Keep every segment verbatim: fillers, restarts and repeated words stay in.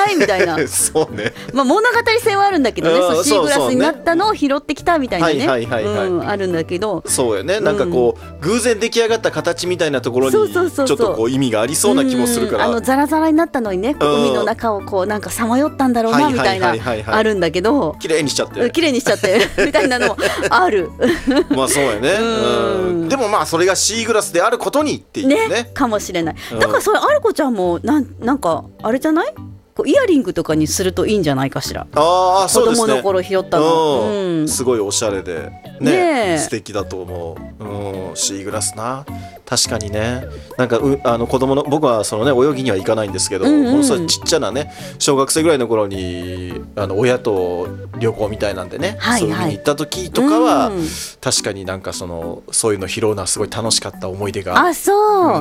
いみたいなそうね、 まあ、物語性はあるんだけどね、そうシーグラスになったのを拾ってきたみたいなね、 はいはいはいはい、 うん、あるんだけど、 そうよね、なんかこう、うん、偶然出来上がった形みたいなところにちょっとこう意味がありそうな気もするから、 あのザラザラになったのにね、海の中をこうなんかさまよったんだろうなみたいなあるんだけど、 綺麗にしちゃって綺麗にしちゃってみたいなのもあるまあそうやね、うん、でもまあそれがシーグラスであることにっていうね、 ね、かもしれない。だからそれある子ちゃんもなんなんかあれじゃない、こうイヤリングとかにするといいんじゃないかしら。 ああ、そうですね、 子供の頃拾ったの、 うん、すごいおしゃれでね、ね、素敵だと思う、うん、シーグラスな、確かにね、なんかうあの子供の僕はそのね泳ぎには行かないんですけど、うんうん、ものすごいちっちゃなね小学生ぐらいの頃にあの親と旅行みたいなんでね、はいはい、そういう風に行った時とかは、うん、確かになんかそのそういうの拾うのはすごい楽しかった思い出が、 あ、そう、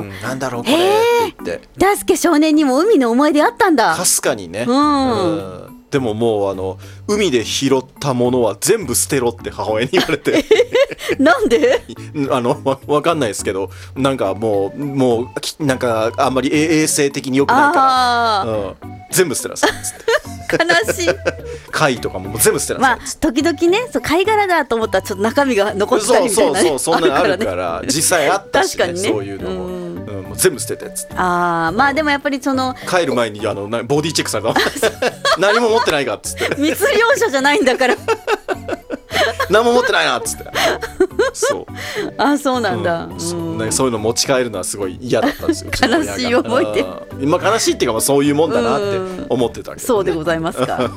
うん、なんだろうこれって言って、 ダスケ少年にも海の思い出あったんだ。 かすかにね、 うん、 うん、でももうあの海で拾ったものは全部捨てろって母親に言われてなんであの わ, わかんないですけど、なんかもうもうなんかあんまり衛生的に良くないから、うん、全部捨てなさいっつって悲しい貝とかも全部捨てなさいっつって、 まあ、時々ねそう貝殻だと思ったらちょっと中身が残ってたりみたいな、ね、 そうそうそう、そんなのあるから、ね、実際あったし、ね、 確かにね、 そういうのも、うん、もう全部捨ててっつって、 あ、まあでもやっぱりその帰る前にあのボディチェックされた何も持ってないかっつって密漁者じゃないんだから何も持ってないなっつってそう、 あ、そうなんだ、 うん、そう、ね、そういうの持ち帰るのはすごい嫌だったんですよ悲しい思い出、 今悲しいっていうか、まあ、そういうもんだなって思ってたけど、ね、 そうでございますか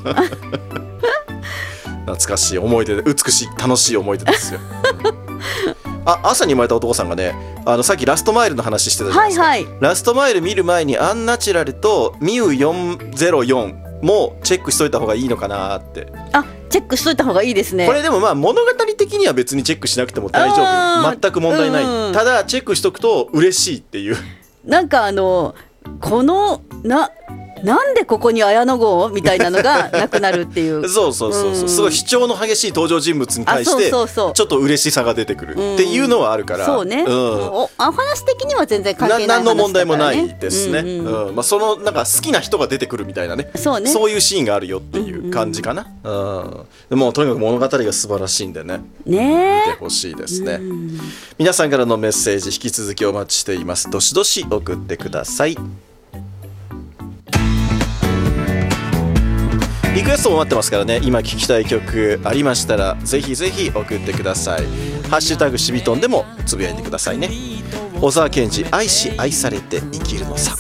懐かしい思い出で、美しい楽しい思い出ですよあ、朝に生まれた男さんがね、あのさっきラストマイルの話してたじゃないですか、はいはい、ラストマイル見る前にアンナチュラルとミューよんぜろよんもチェックしといた方がいいのかなって。 あ、チェックしといた方がいいですね。 これでもまあ物語的には別にチェックしなくても大丈夫、全く問題ない、うん、ただチェックしとくと嬉しいっていう、 なんかあのこのななんでここに綾野剛みたいなのがなくなるっていうそうそうそうそう、うん、すごい主張の激しい登場人物に対してちょっと嬉しさが出てくるっていうのはあるから、 うん、そうね、うん、お話的には全然関係ない話だからね、 何の問題もないですね、うんうんうん、まあ、そのなんか好きな人が出てくるみたいなね、そうね、そういうシーンがあるよっていう感じかな、うんうん、でもとにかく物語が素晴らしいんでね、ね、見てほしいですね、うん、皆さんからのメッセージ引き続きお待ちしています。どしどし送ってください。リクエストも待ってますからね、今聴きたい曲ありましたらぜひぜひ送ってください。ハッシュタグしびとんでもつぶやいてくださいね。小沢健二、愛し愛されて生きるのさ。